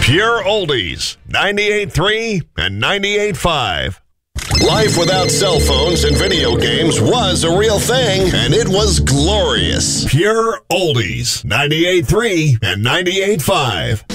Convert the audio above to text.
Pure Oldies, 98.3 and 98.5. Life without cell phones and video games was a real thing, and it was glorious. Pure Oldies, 98.3 and 98.5.